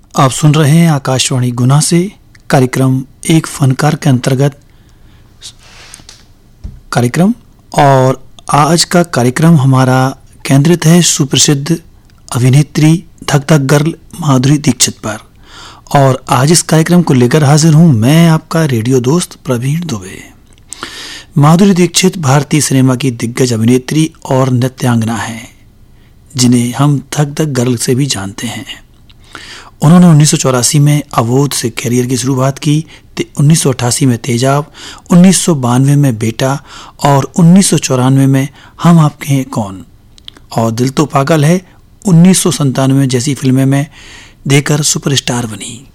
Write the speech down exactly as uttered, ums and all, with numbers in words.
आप सुन रहे हैं आकाशवाणी गुना से कार्यक्रम एक फनकार के अंतर्गत कार्यक्रम। और आज का कार्यक्रम हमारा केंद्रित है सुप्रसिद्ध अभिनेत्री धक धक गर्ल माधुरी दीक्षित पर। और आज इस कार्यक्रम को लेकर हाजिर हूं मैं, आपका रेडियो दोस्त प्रवीण दुबे। माधुरी दीक्षित भारतीय सिनेमा की दिग्गज अभिनेत्री और नृत्यांगना हैं, जिन्हें हम धक धक गर्ल से भी जानते हैं। उन्होंने उन्नीस सौ चौरासी में अवोध से करियर की शुरुआत की, उन्नीस सौ अट्ठासी में तेजाब, उन्नीस सौ बानवे में बेटा और उन्नीस सौ चौरानवे में हम आपके हैं कौन और दिल तो पागल है उन्नीस सौ संतानवे जैसी फिल्में में देकर सुपरस्टार बनी।